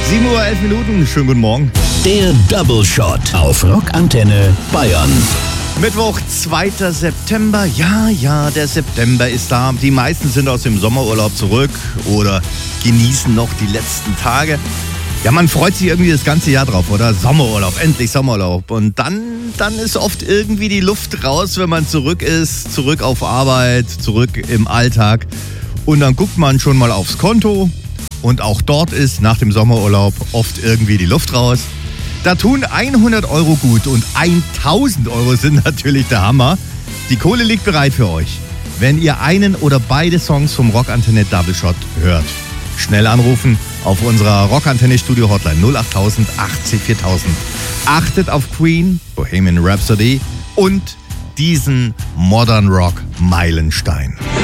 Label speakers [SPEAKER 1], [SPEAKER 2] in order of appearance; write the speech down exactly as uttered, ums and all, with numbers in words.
[SPEAKER 1] sieben Uhr elf Minuten, schönen guten Morgen.
[SPEAKER 2] Der Double Shot auf Rockantenne Bayern.
[SPEAKER 1] Mittwoch, zweiter September. Ja, ja, der September ist da. Die meisten sind aus dem Sommerurlaub zurück oder genießen noch die letzten Tage. Ja, man freut sich irgendwie das ganze Jahr drauf, oder? Sommerurlaub, endlich Sommerurlaub. Und dann, dann ist oft irgendwie die Luft raus, wenn man zurück ist, zurück auf Arbeit, zurück im Alltag. Und dann guckt man schon mal aufs Konto. Und auch dort ist nach dem Sommerurlaub oft irgendwie die Luft raus. Da tun hundert Euro gut und tausend Euro sind natürlich der Hammer. Die Kohle liegt bereit für euch, wenn ihr einen oder beide Songs vom Rockantenne Double Shot hört. Schnell anrufen auf unserer Rockantenne Studio Hotline null acht tausend achtzig viertausend. Achtet auf Queen, Bohemian Rhapsody und diesen Modern Rock Meilenstein.